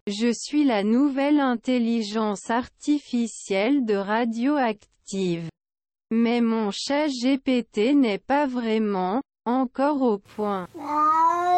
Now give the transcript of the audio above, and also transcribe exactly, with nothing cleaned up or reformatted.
Je suis la nouvelle intelligence artificielle de Radioactive. Mais mon chat G P T n'est pas vraiment, encore au point.